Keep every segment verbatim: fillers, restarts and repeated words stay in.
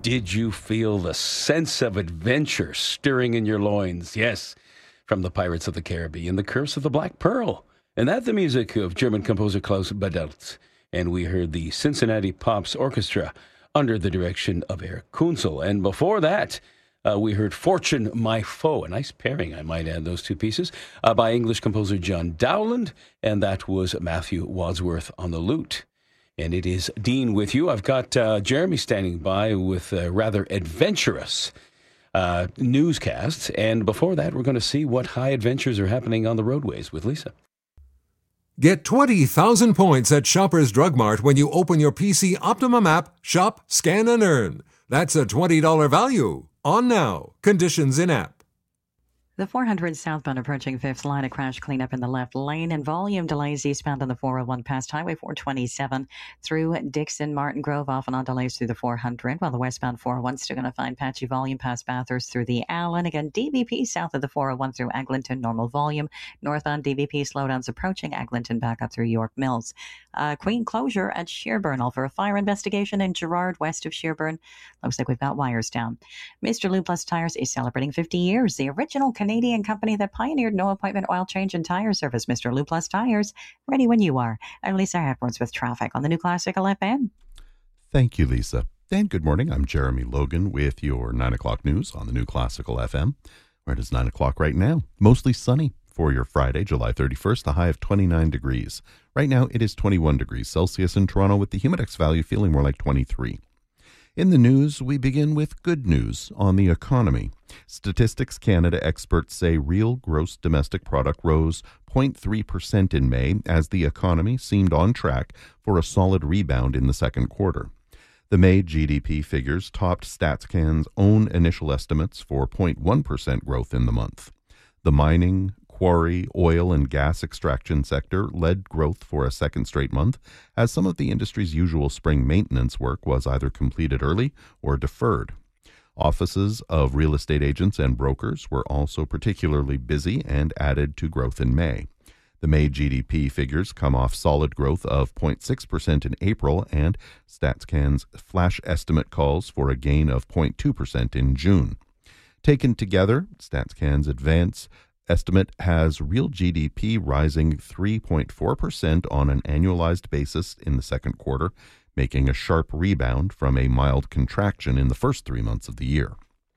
Did you feel the sense of adventure stirring in your loins? Yes, from the Pirates of the Caribbean, The Curse of the Black Pearl. And that the music of German composer Klaus Badelt. And we heard the Cincinnati Pops Orchestra under the direction of Eric Kunzel. And before that, uh, we heard Fortune, My Foe. A nice pairing, I might add, those two pieces, uh, by English composer John Dowland. And that was Matthew Wadsworth on the lute. And it is Dean with you. I've got uh, Jeremy standing by with a rather adventurous uh, newscast. And before that, we're going to see what high adventures are happening on the roadways with Lisa. Get twenty thousand points at Shoppers Drug Mart when you open your P C Optimum app, shop, scan, and earn. That's a twenty dollars value. On now. Conditions in app. The four hundred southbound approaching Fifth Line, a crash cleanup in the left lane and volume delays eastbound on the four oh one past Highway four twenty-seven through Dixon, Martin Grove, off and on delays through the four hundred, while the westbound four oh one still going to find patchy volume past Bathurst through the Allen. Again, D V P south of the four oh one through Eglinton, normal volume. Northbound D V P slowdowns approaching Eglinton back up through York Mills. Uh, Queen closure at Shearburn, all for a fire investigation in Gerrard, west of Shearburn. Looks like we've got wires down. Mister Lube Plus Tires is celebrating fifty years. The original Canadian company that pioneered no appointment oil change and tire service. Mister Lube Plus Tires, ready when you are. I'm Lisa Hepworth with traffic on the new Classical F M. Thank you, Lisa. And good morning. I'm Jeremy Logan with your nine o'clock news on the new Classical F M, where it is nine o'clock right now. Mostly sunny for your Friday, July thirty-first, the high of twenty-nine degrees. Right now, it is twenty-one degrees Celsius in Toronto, with the humidex value feeling more like twenty-three. In the news, we begin with good news on the economy. Statistics Canada experts say real gross domestic product rose zero point three percent in May as the economy seemed on track for a solid rebound in the second quarter. The May G D P figures topped StatsCan's own initial estimates for zero point one percent growth in the month. The mining, quarry, oil, and gas extraction sector led growth for a second straight month, as some of the industry's usual spring maintenance work was either completed early or deferred. Offices of real estate agents and brokers were also particularly busy and added to growth in May. The May G D P figures come off solid growth of zero point six percent in April, and StatsCan's flash estimate calls for a gain of zero point two percent in June. Taken together, StatsCan's advance estimate has real G D P rising three point four percent on an annualized basis in the second quarter, making a sharp rebound from a mild contraction in the first three months of the year.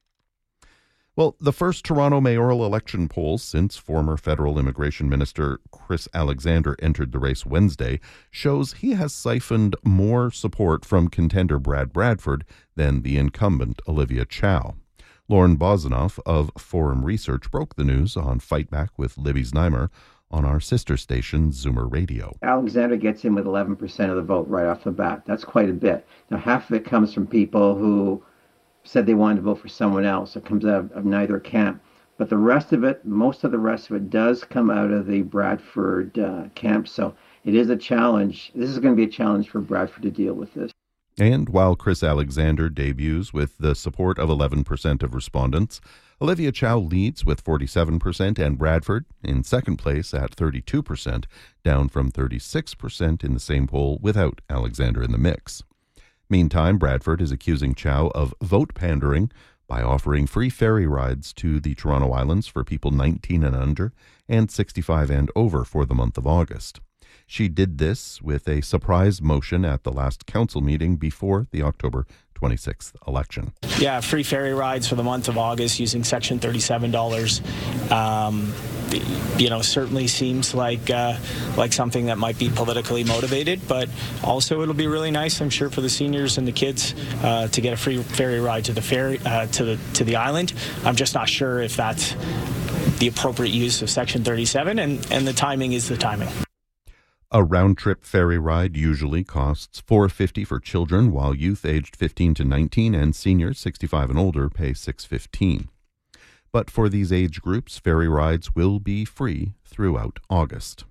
Well, the first Toronto mayoral election poll since former federal immigration minister Chris Alexander entered the race Wednesday shows he has siphoned more support from contender Brad Bradford than the incumbent Olivia Chow. Lauren Bozinoff of Forum Research broke the news on Fight Back with Libby Znaimer on our sister station, Zoomer Radio. Alexander gets in with eleven percent of the vote right off the bat. That's quite a bit. Now, half of it comes from people who said they wanted to vote for someone else. It comes out of, of neither camp. But the rest of it, most of the rest of it does come out of the Bradford uh, camp. So it is a challenge. This is going to be a challenge for Bradford to deal with this. And while Chris Alexander debuts with the support of eleven percent of respondents, Olivia Chow leads with forty-seven percent and Bradford in second place at thirty-two percent, down from thirty-six percent in the same poll without Alexander in the mix. Meantime, Bradford is accusing Chow of vote pandering by offering free ferry rides to the Toronto Islands for people nineteen and under and sixty-five and over for the month of August. She did this with a surprise motion at the last council meeting before the October twenty-sixth election. Yeah, free ferry rides for the month of August using Section thirty-seven dollars. Um, you know, certainly seems like uh, like something that might be politically motivated, but also it'll be really nice, I'm sure, for the seniors and the kids uh, to get a free ferry ride to the ferry uh, to the to the island. I'm just not sure if that's the appropriate use of Section thirty-seven, and, and the timing is the timing. A round-trip ferry ride usually costs four dollars and fifty cents for children, while youth aged fifteen to nineteen and seniors sixty-five and older pay six dollars and fifteen cents. But for these age groups, ferry rides will be free throughout August.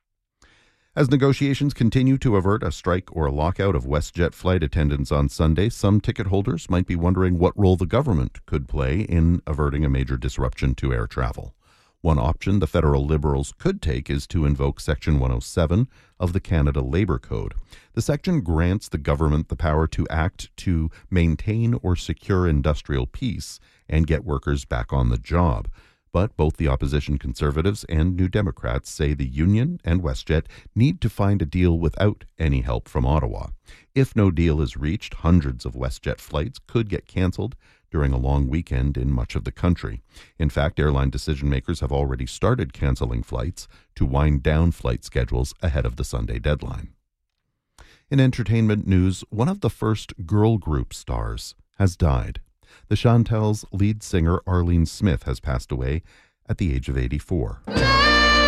As negotiations continue to avert a strike or a lockout of WestJet flight attendants on Sunday, some ticket holders might be wondering what role the government could play in averting a major disruption to air travel. One option the federal Liberals could take is to invoke Section one oh seven of the Canada Labour Code. The section grants the government the power to act to maintain or secure industrial peace and get workers back on the job. But both the opposition Conservatives and New Democrats say the union and WestJet need to find a deal without any help from Ottawa. If no deal is reached, hundreds of WestJet flights could get cancelled during a long weekend in much of the country. In fact, airline decision makers have already started cancelling flights to wind down flight schedules ahead of the Sunday deadline. In entertainment news, one of the first girl group stars has died. The Chantels' lead singer Arlene Smith has passed away at the age of eighty-four.